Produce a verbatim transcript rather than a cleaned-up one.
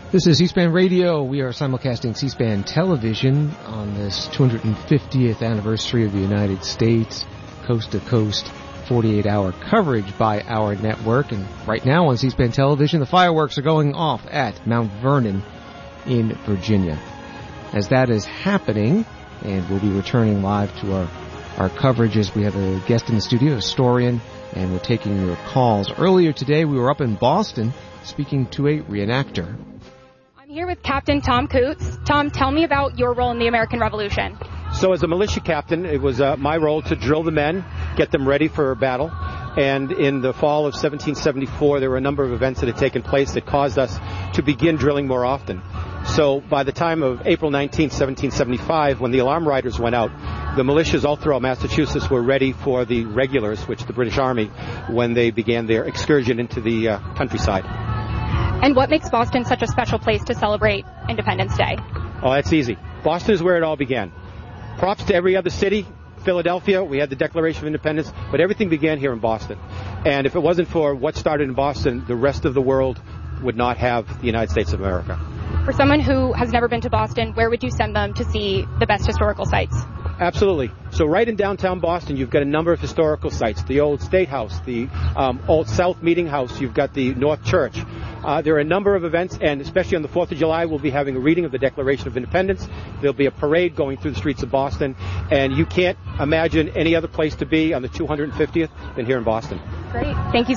This is C-SPAN Radio. We are simulcasting C-SPAN television on this two hundred fiftieth anniversary of the United States, coast-to-coast, forty-eight hour coverage by our network. And right now on C-SPAN television, the fireworks are going off at Mount Vernon in Virginia. As that is happening, and we'll be returning live to our, our coverage as we have a guest in the studio, a historian, and we're taking your calls. Earlier today, we were up in Boston speaking to a reenactor. I'm here with Captain Tom Coots. Tom, tell me about your role in the American Revolution. So as a militia captain, it was uh, my role to drill the men, get them ready for battle. And in the fall of seventeen seventy-four, there were a number of events that had taken place that caused us to begin drilling more often. So by the time of April nineteenth, seventeen seventy-five, when the alarm riders went out, the militias all throughout Massachusetts were ready for the regulars, which the British Army, when they began their excursion into the uh, countryside. And what makes Boston such a special place to celebrate Independence Day? Oh, that's easy. Boston is where it all began. Props to every other city. Philadelphia, we had the Declaration of Independence, but everything began here in Boston. And if it wasn't for what started in Boston, the rest of the world would not have the United States of America. For someone who has never been to Boston, where would you send them to see the best historical sites? Absolutely. So right in downtown Boston, you've got a number of historical sites. The old State House, the um, old South Meeting House, you've got the North Church. Uh, there are a number of events, and especially on the fourth of July, we'll be having a reading of the Declaration of Independence. There'll be a parade going through the streets of Boston, and you can't imagine any other place to be on the two hundred fiftieth than here in Boston. Great. Thank you